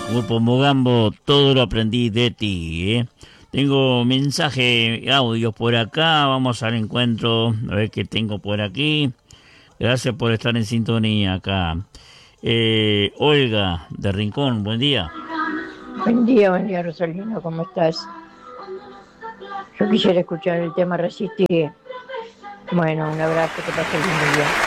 Grupo Mogambo, todo lo aprendí de ti, ¿eh? Tengo mensaje, audios por acá, vamos al encuentro, a ver qué tengo por aquí. Gracias por estar en sintonía acá. Olga, de Rincón, buen día. Buen día, Rosalino, ¿cómo estás? Yo quisiera escuchar el tema Resistir. Bueno, un abrazo, que pases lindo día.